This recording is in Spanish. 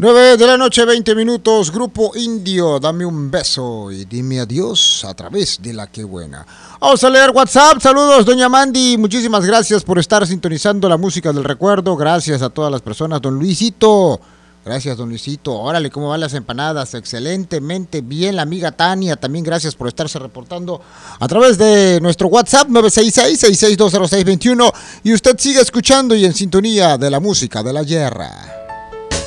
9 de la noche, 20 minutos, Grupo Indio, dame un beso y dime adiós a través de la que buena. Vamos a leer WhatsApp, saludos doña Mandy, muchísimas gracias por estar sintonizando la música del recuerdo, gracias a todas las personas, don Luisito. Gracias, don Luisito. Órale, ¿cómo van las empanadas? Excelentemente bien, la amiga Tania. También gracias por estarse reportando a través de nuestro WhatsApp 966-6620621. Y usted sigue escuchando y en sintonía de la música de la guerra.